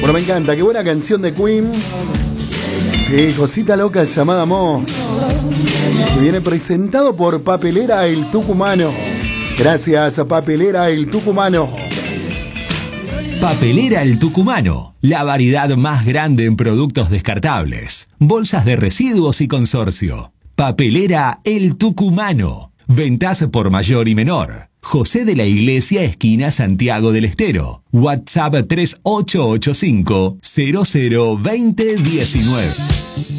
Pero me encanta, qué buena canción de Queen. Sí, cosita loca llamada Mo. Que viene presentado por Papelera El Tucumano. Gracias a Papelera El Tucumano. Papelera El Tucumano, la variedad más grande en productos descartables, bolsas de residuos y consorcio. Papelera El Tucumano. Ventas por mayor y menor. José de la Iglesia, esquina Santiago del Estero. WhatsApp 3885 002019.